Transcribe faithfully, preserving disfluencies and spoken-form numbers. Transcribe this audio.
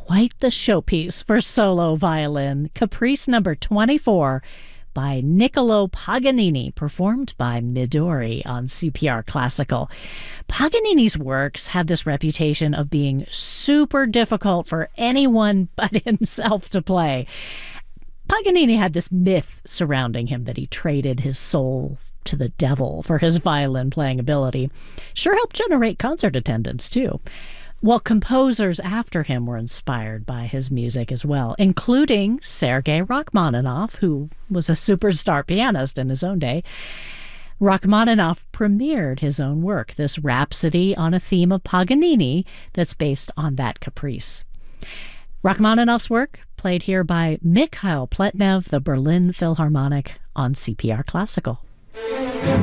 quite the showpiece for solo violin, Caprice number twenty-four by Niccolo Paganini, performed by Midori on C P R Classical. Paganini's works have this reputation of being super difficult for anyone but himself to play. Paganini had this myth surrounding him that he traded his soul to the devil for his violin playing ability. Sure helped generate concert attendance, too. Well, composers after him were inspired by his music as well, including Sergei Rachmaninoff, who was a superstar pianist in his own day. Rachmaninoff premiered his own work, this Rhapsody on a Theme of Paganini, that's based on that caprice. Rachmaninoff's work played here by Mikhail Pletnev, the Berlin Philharmonic, on C P R Classical.